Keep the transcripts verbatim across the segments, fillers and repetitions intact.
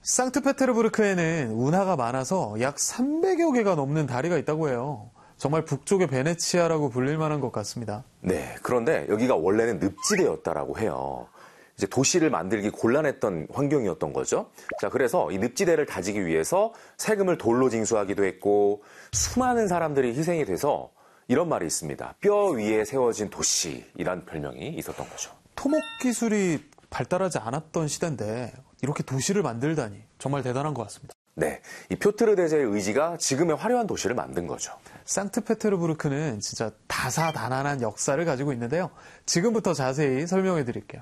상트페테르부르크에는 운하가 많아서 약 삼백여 개가 넘는 다리가 있다고 해요. 정말 북쪽의 베네치아라고 불릴 만한 것 같습니다. 네, 그런데 여기가 원래는 늪지대였다라고 해요. 이제 도시를 만들기 곤란했던 환경이었던 거죠. 자, 그래서 이 늪지대를 다지기 위해서 세금을 돌로 징수하기도 했고 수많은 사람들이 희생이 돼서 이런 말이 있습니다. 뼈 위에 세워진 도시이란 별명이 있었던 거죠. 토목 기술이 발달하지 않았던 시대인데 이렇게 도시를 만들다니 정말 대단한 것 같습니다. 네, 이 표트르 대제의 의지가 지금의 화려한 도시를 만든 거죠. 상트페테르부르크는 진짜 다사다난한 역사를 가지고 있는데요. 지금부터 자세히 설명해 드릴게요.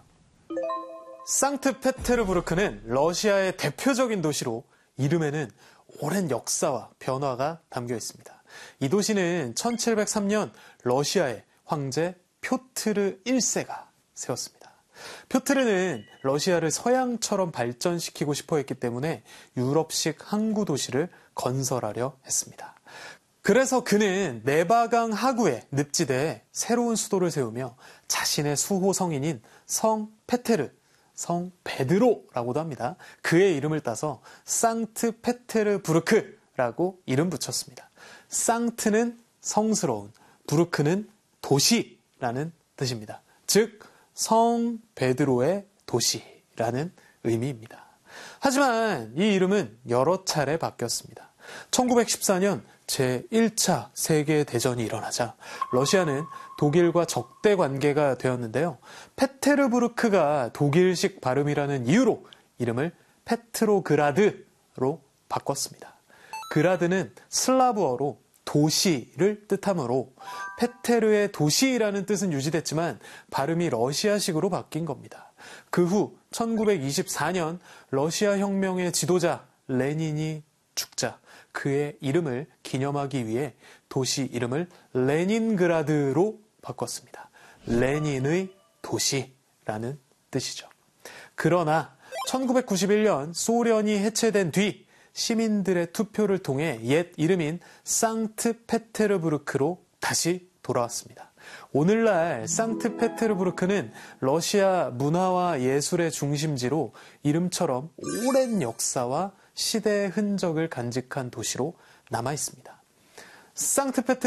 상트페테르부르크는 러시아의 대표적인 도시로 이름에는 오랜 역사와 변화가 담겨 있습니다. 이 도시는 천칠백삼 년 러시아의 황제 표트르 일 세가 세웠습니다. 표트르는 러시아를 서양처럼 발전시키고 싶어 했기 때문에 유럽식 항구 도시를 건설하려 했습니다. 그래서 그는 네바강 하구의 늪지대에 새로운 수도를 세우며 자신의 수호 성인인 성 페테르, 성 베드로라고도 합니다. 그의 이름을 따서 상트페테르부르크라고 이름 붙였습니다. 상트는 성스러운, 부르크는 도시라는 뜻입니다. 즉 성 베드로의 도시라는 의미입니다. 하지만 이 이름은 여러 차례 바뀌었습니다. 천구백십사 년 제일 차 세계대전이 일어나자 러시아는 독일과 적대 관계가 되었는데요. 페테르부르크가 독일식 발음이라는 이유로 이름을 페트로그라드로 바꿨습니다. 그라드는 슬라브어로 도시를 뜻하므로 페테르의 도시라는 뜻은 유지됐지만 발음이 러시아식으로 바뀐 겁니다. 그 후 천구백이십사 년 러시아 혁명의 지도자 레닌이 죽자 그의 이름을 기념하기 위해 도시 이름을 레닌그라드로 바꿨습니다. 레닌의 도시라는 뜻이죠. 그러나 천구백구십일 년 소련이 해체된 뒤 시민들의 투표를 통해 옛 이름인 상트페테르부르크로 다시 돌아왔습니다. 오늘날 상트페테르부르크는 러시아 문화와 예술의 중심지로 이름처럼 오랜 역사와 시대의 흔적을 간직한 도시로 남아 있습니다. 상트페테르